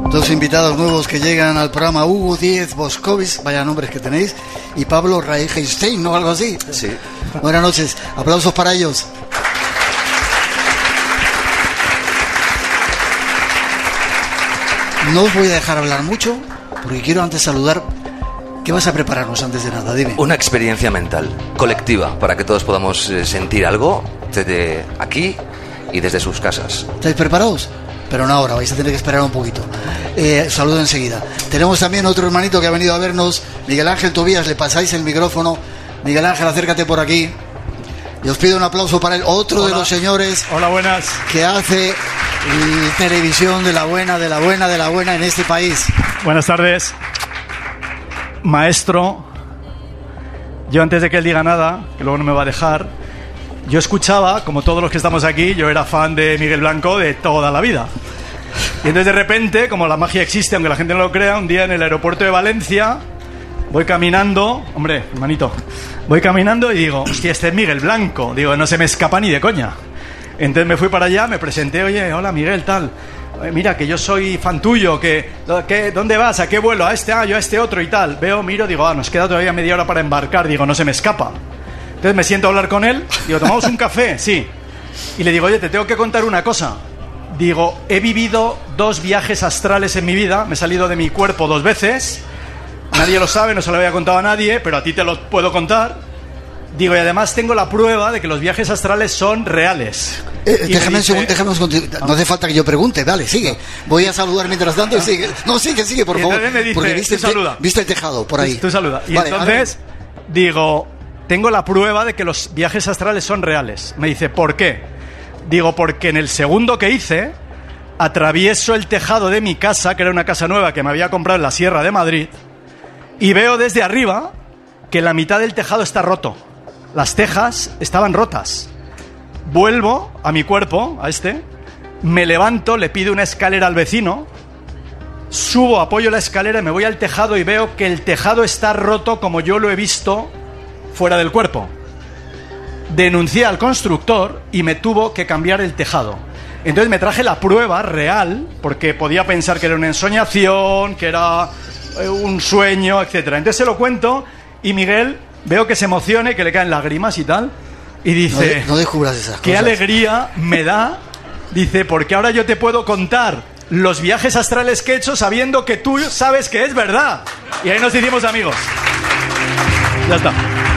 Dos invitados nuevos que llegan al programa: Hugo Díez Boscovis, vaya nombres que tenéis, y Pablo Reichenstein, ¿no? Algo así. Sí. Buenas noches, aplausos para ellos. No os voy a dejar hablar mucho, porque quiero antes saludar. ¿Qué vas a prepararnos antes de nada? Dime. Una experiencia mental, colectiva, para que todos podamos sentir algo desde aquí y desde sus casas. ¿Estáis preparados? Pero no ahora, vais a tener que esperar un poquito. Saludo enseguida. Tenemos también otro hermanito que ha venido a vernos, Miguel Ángel Tobías. Le pasáis el micrófono. Miguel Ángel, acércate por aquí. Y os pido un aplauso para él. Otro de los señores. Hola, buenas. Que hace televisión de la buena en este país. Buenas tardes. Maestro, yo antes de que él diga nada, que luego no me va a dejar, yo escuchaba, como todos los que estamos aquí, yo era fan de Miguel Blanco de toda la vida. Y entonces de repente, como la magia existe, aunque la gente no lo crea, un día en el aeropuerto de Valencia, voy caminando, hombre, hermanito, voy caminando y digo, hostia, este es Miguel Blanco. Digo, no se me escapa ni de coña. Entonces me fui para allá, me presenté, oye, hola Miguel, tal. Mira, que yo soy fan tuyo, ¿dónde vas? ¿A qué vuelo? ¿A este? Yo a este otro y tal. Veo, miro, digo, nos queda todavía media hora para embarcar. Digo, no se me escapa. Entonces me siento a hablar con él. Digo, ¿tomamos un café? Sí. Y le digo, oye, te tengo que contar una cosa. Digo, he vivido 2 viajes astrales en mi vida. Me he salido de mi cuerpo 2 veces. Nadie lo sabe, no se lo había contado a nadie, pero a ti te lo puedo contar. Digo, y además tengo la prueba de que los viajes astrales son reales. Déjame un segundo, no hace falta que yo pregunte, dale, sigue. Voy a saludar mientras tanto y sigue. No, sigue, por favor. Me dice, porque viste el tejado por ahí. Tú saluda. Y vale, entonces digo, tengo la prueba de que los viajes astrales son reales. Me dice, ¿por qué? Digo, porque en el segundo que hice, atravieso el tejado de mi casa, que era una casa nueva que me había comprado en la Sierra de Madrid, y veo desde arriba que la mitad del tejado está roto. Las tejas estaban rotas. Vuelvo a mi cuerpo, a este, me levanto, le pido una escalera al vecino, subo, apoyo la escalera y me voy al tejado y veo que el tejado está roto como yo lo he visto fuera del cuerpo. Denuncié al constructor y me tuvo que cambiar el tejado. Entonces me traje la prueba real, porque podía pensar que era una ensoñación, que era un sueño, etcétera. Entonces se lo cuento y Miguel veo que se emociona y que le caen lágrimas y tal. Y dice, no descubras esas cosas. Qué alegría me da. Dice, porque ahora yo te puedo contar los viajes astrales que he hecho sabiendo que tú sabes que es verdad. Y ahí nos hicimos amigos. Ya está.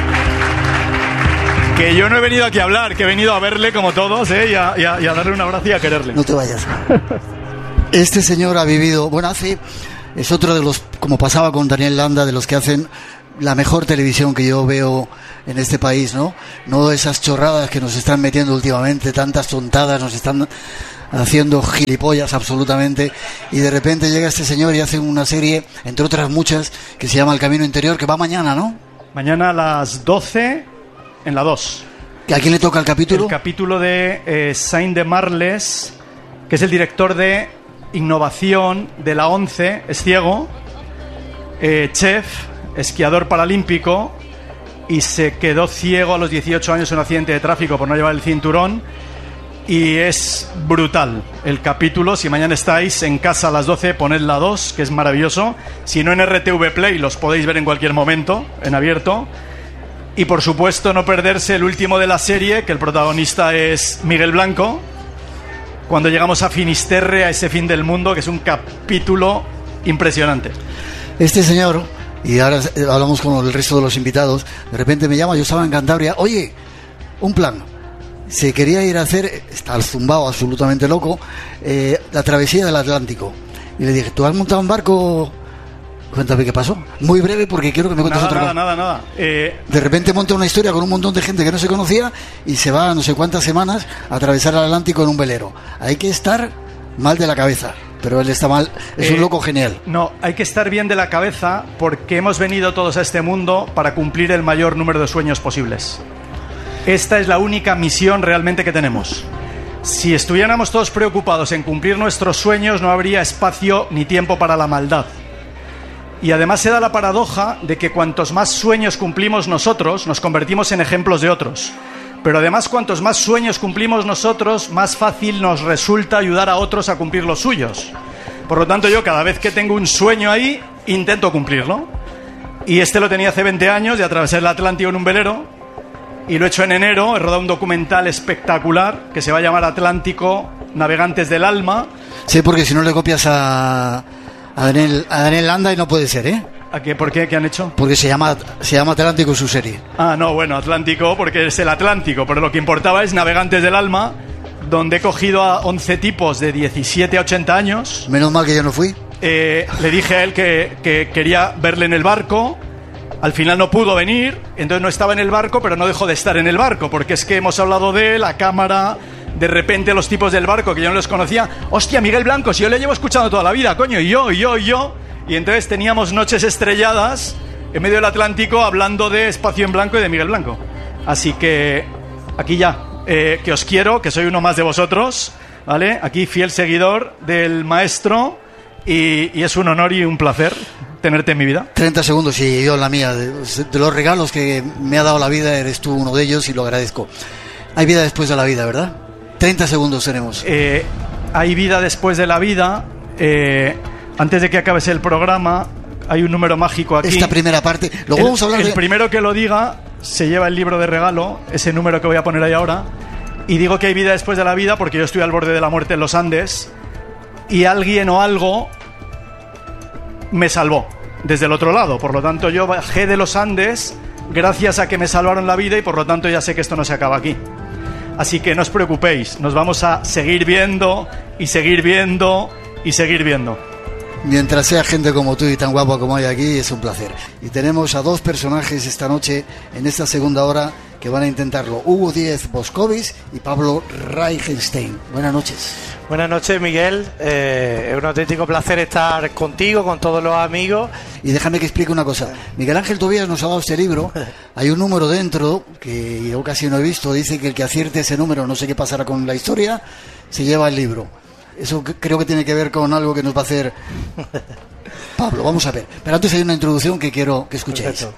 Que yo no he venido aquí a hablar, que he venido a verle como todos, y a darle un abrazo y a quererle. No te vayas. Este señor ha vivido, es otro de los, como pasaba con Daniel Landa, de los que hacen la mejor televisión que yo veo en este país, ¿no? No esas chorradas que nos están metiendo últimamente, tantas tontadas, nos están haciendo gilipollas absolutamente, y de repente llega este señor y hace una serie, entre otras muchas, que se llama El Camino Interior, que va mañana, ¿no? Mañana a las 12 en la 2. ¿A quién le toca el capítulo? El capítulo de Saint de Marles, que es el director de innovación de la ONCE, es ciego, chef, esquiador paralímpico, y se quedó ciego a los 18 años en un accidente de tráfico por no llevar el cinturón. Y es brutal el capítulo. Si mañana estáis en casa a las 12, poned la 2, que es maravilloso. Si no, en RTV Play los podéis ver en cualquier momento, en abierto. Y por supuesto no perderse el último de la serie, que el protagonista es Miguel Blanco, cuando llegamos a Finisterre, a ese fin del mundo, que es un capítulo impresionante. Este señor, y ahora hablamos con el resto de los invitados, de repente me llama, yo estaba en Cantabria, oye, un plan, se quería ir a hacer, está zumbado, absolutamente loco, la travesía del Atlántico, y le dije, ¿tú has montado un barco? Cuéntame qué pasó, muy breve porque quiero que me cuentes otra cosa. Nada. De repente monta una historia con un montón de gente que no se conocía y se va no sé cuántas semanas a atravesar el Atlántico en un velero. Hay que estar mal de la cabeza. Pero él está mal, es un loco genial. No, hay que estar bien de la cabeza porque hemos venido todos a este mundo para cumplir el mayor número de sueños posibles. Esta es la única misión realmente que tenemos. Si estuviéramos todos preocupados en cumplir nuestros sueños, no habría espacio ni tiempo para la maldad. Y además se da la paradoja de que cuantos más sueños cumplimos nosotros, nos convertimos en ejemplos de otros. Pero además, cuantos más sueños cumplimos nosotros, más fácil nos resulta ayudar a otros a cumplir los suyos. Por lo tanto, yo cada vez que tengo un sueño ahí, intento cumplirlo. Y este lo tenía hace 20 años, y atravesé el Atlántico en un velero. Y lo he hecho en enero, he rodado un documental espectacular que se va a llamar Atlántico, Navegantes del Alma. Sí, porque si no le copias a Daniel Landa y no puede ser, ¿eh? ¿A qué? ¿Por qué? ¿Qué han hecho? Porque se llama Atlántico su serie. Ah, no, bueno, Atlántico, porque es el Atlántico, pero lo que importaba es Navegantes del Alma, donde he cogido a 11 tipos de 17 a 80 años. Menos mal que yo no fui. Le dije a él que quería verle en el barco. Al final no pudo venir, entonces no estaba en el barco, pero no dejó de estar en el barco, porque es que hemos hablado de él, la cámara, de repente los tipos del barco que yo no los conocía. Hostia, Miguel Blanco, si yo le llevo escuchando toda la vida, coño, y yo. Y entonces teníamos noches estrelladas en medio del Atlántico hablando de Espacio en Blanco y de Miguel Blanco. Así que aquí ya, que os quiero, que soy uno más de vosotros, ¿vale? Aquí fiel seguidor del maestro y es un honor y un placer tenerte en mi vida. 30 segundos y yo en la mía. De los regalos que me ha dado la vida, eres tú uno de ellos y lo agradezco. Hay vida después de la vida, ¿verdad? 30 segundos tenemos. Hay vida después de la vida. Antes de que acabes el programa, hay un número mágico aquí. Esta primera parte. Luego vamos a hablar el primero que lo diga se lleva el libro de regalo, ese número que voy a poner ahí ahora. Y digo que hay vida después de la vida porque yo estoy al borde de la muerte en los Andes y alguien o algo me salvó desde el otro lado. Por lo tanto, yo bajé de los Andes gracias a que me salvaron la vida y por lo tanto ya sé que esto no se acaba aquí. Así que no os preocupéis, nos vamos a seguir viendo y seguir viendo y seguir viendo. Mientras sea gente como tú y tan guapa como hay aquí, es un placer. Y tenemos a dos personajes esta noche, en esta segunda hora, que van a intentarlo. Hugo Díez Boscovis y Pablo Reichenstein. Buenas noches. Buenas noches, Miguel. Es un auténtico placer estar contigo, con todos los amigos. Y déjame que explique una cosa. Miguel Ángel Tobías nos ha dado este libro. Hay un número dentro, que yo casi no he visto. Dice que el que acierte ese número, no sé qué pasará con la historia, se lleva el libro. Eso creo que tiene que ver con algo que nos va a hacer Pablo. Vamos a ver. Pero antes hay una introducción que quiero que escuchéis. Perfecto.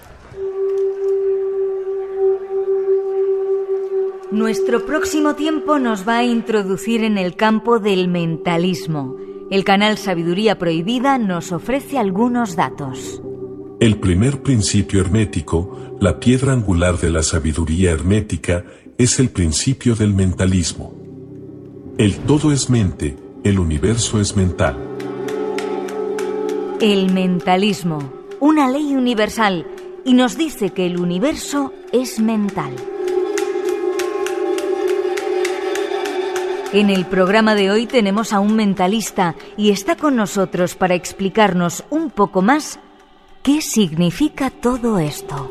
Nuestro próximo tiempo nos va a introducir en el campo del mentalismo. El canal Sabiduría Prohibida nos ofrece algunos datos. El primer principio hermético, la piedra angular de la sabiduría hermética, es el principio del mentalismo. El todo es mente, el universo es mental. El mentalismo, una ley universal, y nos dice que el universo es mental. En el programa de hoy tenemos a un mentalista y está con nosotros para explicarnos un poco más qué significa todo esto.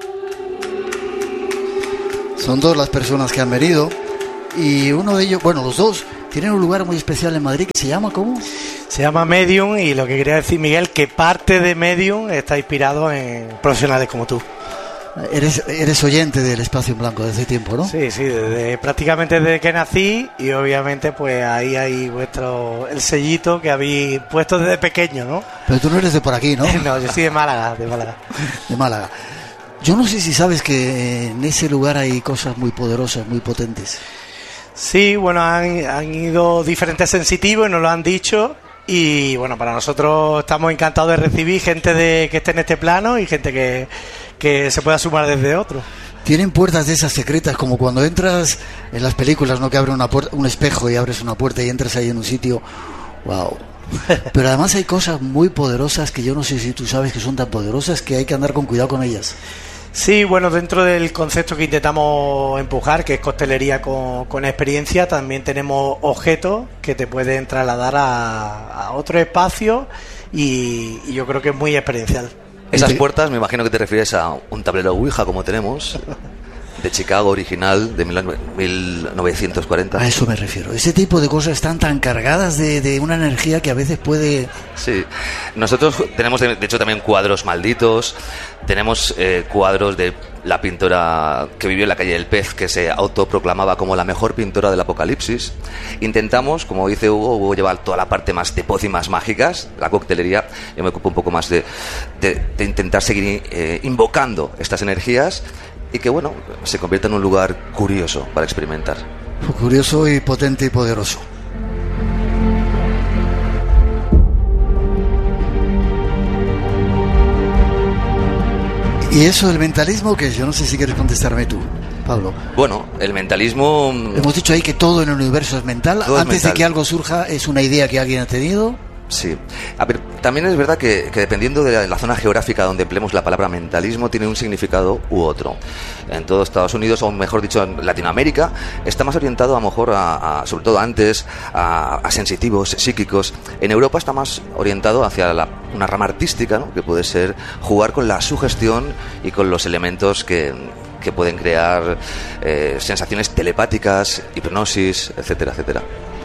Son dos las personas que han venido y uno de ellos, bueno, los dos, tienen un lugar muy especial en Madrid que se llama, ¿cómo? Se llama Medium y lo que quería decir, Miguel, que parte de Medium está inspirado en profesionales como tú. Eres oyente del Espacio en Blanco desde tiempo, ¿no? Sí, prácticamente desde que nací y obviamente pues ahí hay el sellito que habéis puesto desde pequeño, ¿no? Pero tú no eres de por aquí, ¿no? No, yo soy de Málaga. De Málaga. Yo no sé si sabes que en ese lugar hay cosas muy poderosas, muy potentes. Sí, bueno, han ido diferentes sensitivos y nos lo han dicho. Y bueno, para nosotros estamos encantados de recibir gente que esté en este plano y gente que se pueda sumar desde otro. Tienen puertas de esas secretas, como cuando entras en las películas, ¿no? Que abre una puerta, un espejo y abres una puerta y entras ahí en un sitio. ¡Wow! Pero además hay cosas muy poderosas que yo no sé si tú sabes que son tan poderosas que hay que andar con cuidado con ellas. Sí, bueno, dentro del concepto que intentamos empujar, que es costelería con experiencia, también tenemos objetos que te pueden trasladar a otro espacio y yo creo que es muy experiencial. Esas puertas, me imagino que te refieres a un tablero Ouija como tenemos, de Chicago, original, de 1940. A eso me refiero. Ese tipo de cosas están tan cargadas de una energía que a veces puede... Sí. Nosotros tenemos, de hecho, también cuadros malditos. Tenemos cuadros de la pintora que vivió en la calle del Pez, que se autoproclamaba como la mejor pintora del apocalipsis. Intentamos, como dice Hugo, llevar toda la parte más de pócimas mágicas, la coctelería. Yo me ocupo un poco más de intentar seguir invocando estas energías y que, bueno, se convierta en un lugar curioso para experimentar. Curioso y potente y poderoso. ¿Y eso del mentalismo qué es? Yo no sé si quieres contestarme tú, Pablo. Bueno, el mentalismo... Hemos dicho ahí que todo en el universo es mental. Todo es Antes mental. de que algo surja, es una idea que alguien ha tenido. Sí. A ver, también es verdad que dependiendo de la zona geográfica donde empleemos la palabra mentalismo, tiene un significado u otro. En todo Estados Unidos, o mejor dicho, en Latinoamérica, está más orientado a lo mejor, sobre todo antes, a sensitivos, psíquicos. En Europa está más orientado hacia una rama artística, ¿no? Que puede ser jugar con la sugestión y con los elementos que pueden crear sensaciones telepáticas, hipnosis, etcétera, etcétera.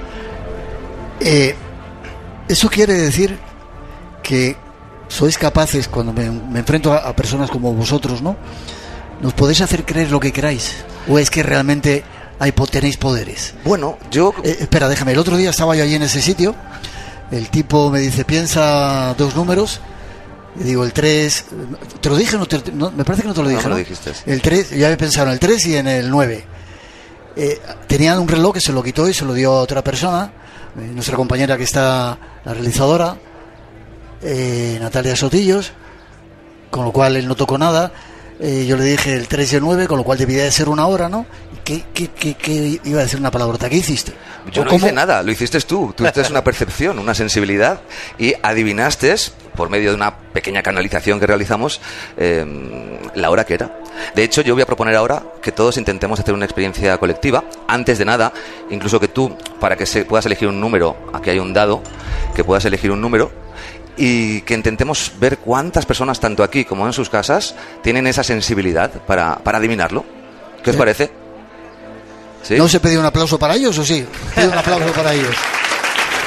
Eso quiere decir que sois capaces, cuando me enfrento a personas como vosotros, ¿no? ¿Nos podéis hacer creer lo que queráis? ¿O es que realmente tenéis poderes? Bueno, yo... espera, déjame. El otro día estaba yo allí en ese sitio. El tipo me dice, piensa 2 números. Y digo, el 3... ¿Te lo dije o no? Me parece que no te lo dije, No me ¿no? lo dijiste. El 3, ya he pensado en el 3 y en el 9. Tenían un reloj que se lo quitó y se lo dio a otra persona. Nuestra compañera que está, la realizadora, Natalia Sotillos, con lo cual él no tocó nada. Yo le dije el 3 y el 9, con lo cual debía de ser 1 hora, ¿no? ¿Qué iba a decir una palabrota? ¿Qué hiciste? Yo no hice nada, lo hiciste tú. Tuviste una percepción, una sensibilidad y adivinaste, por medio de una pequeña canalización que realizamos, la hora que era. De hecho, yo voy a proponer ahora que todos intentemos hacer una experiencia colectiva. Antes de nada, incluso que tú, para que puedas elegir un número, aquí hay un dado, que puedas elegir un número, y que intentemos ver cuántas personas, tanto aquí como en sus casas, tienen esa sensibilidad para adivinarlo. ¿Qué os parece? ¿Sí? ¿No se pidió un aplauso para ellos o sí? Pido un aplauso para ellos.